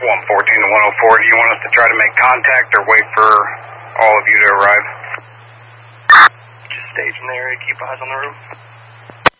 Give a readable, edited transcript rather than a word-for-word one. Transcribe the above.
114 to 104, do you want us to try to make contact or wait for all of you to arrive? Just stay in the area, keep eyes on the room.